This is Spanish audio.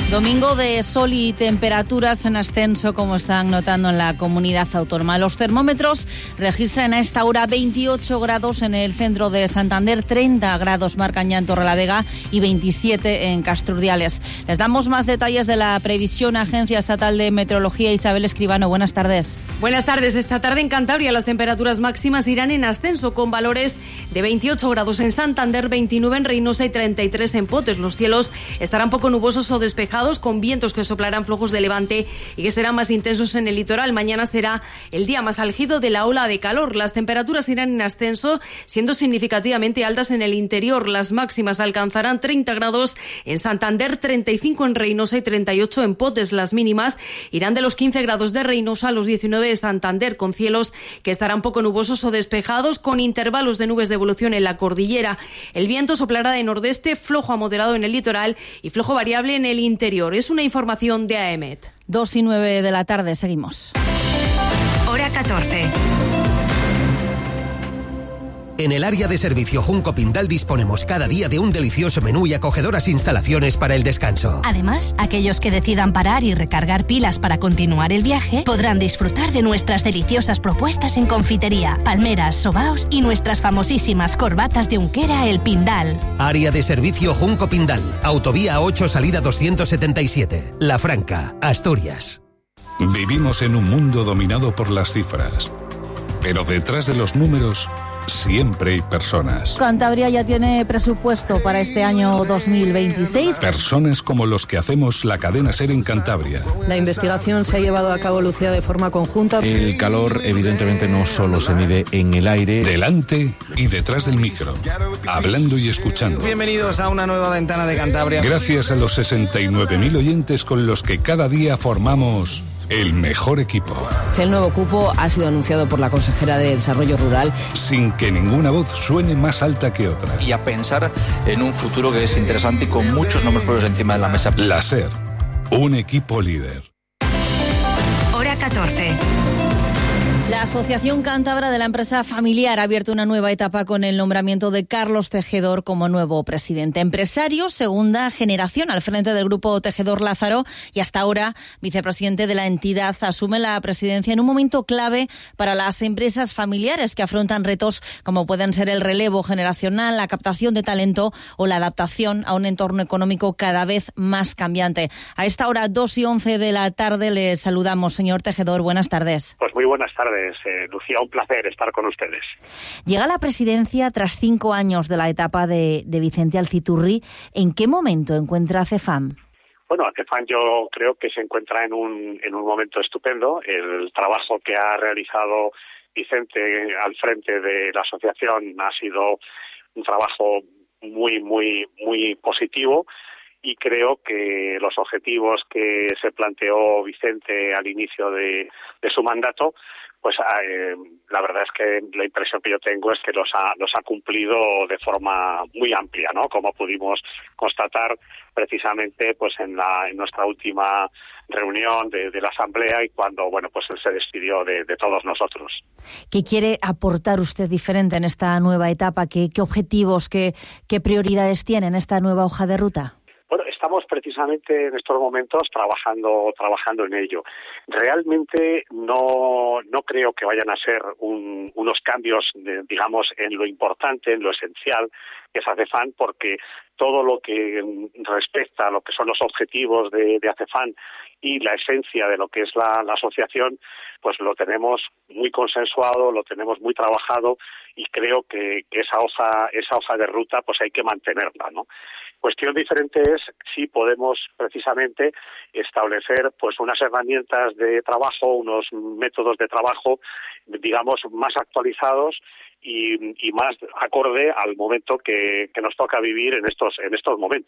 Domingo de sol y temperaturas en ascenso, como están notando en la comunidad autónoma. Los termómetros registran a esta hora 28 grados en el centro de Santander, 30 grados marcan ya en Torrelavega y 27 en Castrurdiales. Les damos más detalles de la previsión. Agencia Estatal de Meteorología, Isabel Escribano, buenas tardes. Buenas tardes. Esta tarde en Cantabria las temperaturas máximas irán en ascenso con valores de 28 grados en Santander, 29 en Reynosa y 33 en Potes. Los cielos estarán poco nubosos o despejados, con vientos que soplarán flojos de levante y que serán más intensos en el litoral. Mañana será el día más álgido de la ola de calor. Las temperaturas irán en ascenso, siendo significativamente altas en el interior. Las máximas alcanzarán 30 grados en Santander, 35 en Reynosa y 38 en Potes. Las mínimas irán de los 15 grados de Reynosa a los 19 de Santander, con cielos que estarán poco nubosos o despejados, con intervalos de nubes de evolución en la cordillera. El viento soplará de nordeste, flojo a moderado en el litoral y flojo variable en el interior. Es una información de AEMET. 2:09 de la tarde, seguimos. Hora 14. En el área de servicio Junco Pindal disponemos cada día de un delicioso menú y acogedoras instalaciones para el descanso. Además, aquellos que decidan parar y recargar pilas para continuar el viaje podrán disfrutar de nuestras deliciosas propuestas en confitería, palmeras, sobaos y nuestras famosísimas corbatas de Unquera El Pindal. Área de servicio Junco Pindal, Autovía 8, salida 277, La Franca, Asturias. Vivimos en un mundo dominado por las cifras, pero detrás de los números siempre hay personas. Cantabria ya tiene presupuesto para este año 2026. Personas como los que hacemos la cadena SER en Cantabria. La investigación se ha llevado a cabo, Lucía, de forma conjunta. El calor, evidentemente, no solo se mide en el aire. Delante y detrás del micro, hablando y escuchando. Bienvenidos a una nueva ventana de Cantabria. Gracias a los 69.000 oyentes con los que cada día formamos el mejor equipo. El nuevo cupo ha sido anunciado por la consejera de Desarrollo Rural. Sin que ninguna voz suene más alta que otra. Y a pensar en un futuro que es interesante y con muchos nombres propios encima de la mesa. La SER, un equipo líder. Hora 14. La Asociación Cántabra de la Empresa Familiar ha abierto una nueva etapa con el nombramiento de Carlos Tejedor como nuevo presidente. Empresario, segunda generación al frente del grupo Tejedor Lázaro y hasta ahora vicepresidente de la entidad, asume la presidencia en un momento clave para las empresas familiares que afrontan retos como pueden ser el relevo generacional, la captación de talento o la adaptación a un entorno económico cada vez más cambiante. A esta hora, 2:11 de la tarde, le saludamos. Señor Tejedor, buenas tardes. Pues muy buenas tardes. Lucía, un placer estar con ustedes. Llega a la presidencia tras 5 años de la etapa de Vicente Alciturri. ¿En qué momento encuentra a CEFAM? Bueno, CEFAM yo creo que se encuentra en un momento estupendo. El trabajo que ha realizado Vicente al frente de la asociación ha sido un trabajo muy positivo. Y creo que los objetivos que se planteó Vicente al inicio de su mandato, pues la verdad es que la impresión que yo tengo es que los ha cumplido de forma muy amplia, ¿no? Como pudimos constatar precisamente pues en nuestra última reunión de la asamblea y cuando pues él se despidió de todos nosotros. ¿Qué quiere aportar usted diferente en esta nueva etapa? ¿Qué objetivos, qué prioridades tiene en esta nueva hoja de ruta? Bueno, estamos precisamente en estos momentos trabajando en ello. Realmente no creo que vayan a ser unos cambios, digamos, en lo importante, en lo esencial que es ACEFAM, porque todo lo que respecta a lo que son los objetivos de ACEFAM y la esencia de lo que es la asociación, pues lo tenemos muy consensuado, lo tenemos muy trabajado y creo que esa hoja de ruta pues hay que mantenerla, ¿no? Cuestión diferente es si podemos precisamente establecer pues unas herramientas de trabajo, unos métodos de trabajo, digamos, más actualizados y más acorde al momento que nos toca vivir en estos momentos.